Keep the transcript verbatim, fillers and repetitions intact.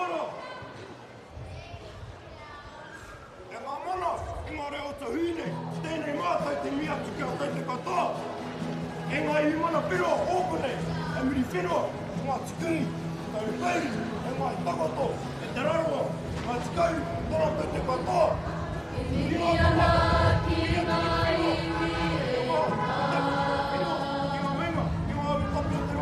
mono. E ngā mono, i ngā reo ta huine, tēnei mātai te mia tuki a tei te katoa. E ngā i mana piro ōpune, e muri whenua, ngā tukungi, tau teiri, e ngā i takoto, e te raroa, ngā tikau, tōna tei te katoa. E te mia nā ki ngā